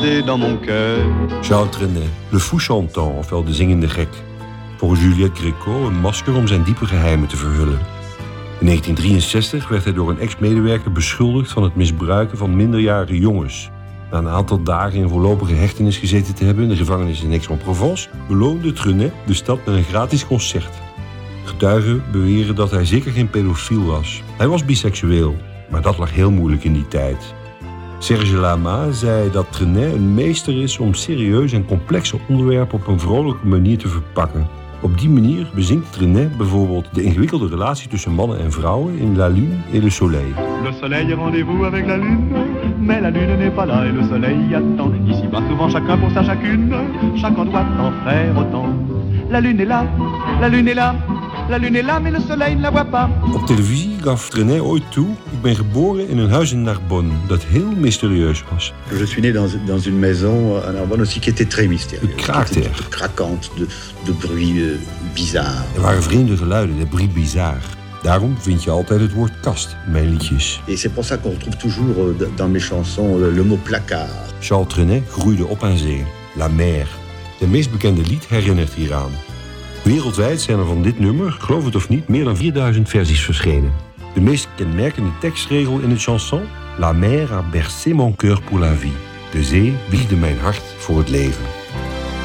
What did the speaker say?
dans mon cœur. Charles Trenet, Le Fou Chantant, ofwel de zingende gek. Voor Juliette Gréco een masker om zijn diepe geheimen te verhullen. In 1963 werd hij door een ex-medewerker beschuldigd van het misbruiken van minderjarige jongens. Na een aantal dagen in voorlopige hechtenis gezeten te hebben in de gevangenis in Aix-en-Provence, beloonde Trenet de stad met een gratis concert. Getuigen beweren dat hij zeker geen pedofiel was. Hij was biseksueel, maar dat lag heel moeilijk in die tijd. Serge Lama zei dat Trenet een meester is om serieus en complexe onderwerpen op een vrolijke manier te verpakken. Op die manier bezingt Trenet bijvoorbeeld de ingewikkelde relatie tussen mannen en vrouwen in La Lune et le Soleil. Le soleil est rendez-vous avec la lune, mais la lune n'est pas là et le soleil y attend. Ici-bas souvent chacun pour sa chacune, chacun doit en faire autant. La lune est là, la lune est là, la lune est là, mais le soleil ne la voit pas. Op televisie gaf Trenet ooit toe: ik ben geboren in een huis in Narbonne dat heel mysterieus was. Je suis né dans une maison à Narbonne aussi qui était très mystérieuse. Het kraakte er. Craquante, de bruit bizarre. Er waren vreemde geluiden, de bruit bizarre. Daarom vind je altijd het woord kast in mijn liedjes. Et c'est pour ça qu'on retrouve toujours dans mes chansons le mot placard. Charles Trenet groeide op aan zee. La Mer. De meest bekende lied herinnert hieraan. Wereldwijd zijn er van dit nummer, geloof het of niet, meer dan 4000 versies verschenen. De meest kenmerkende tekstregel in het chanson: La mer a bercé mon cœur pour la vie. De zee wiegde mijn hart voor het leven.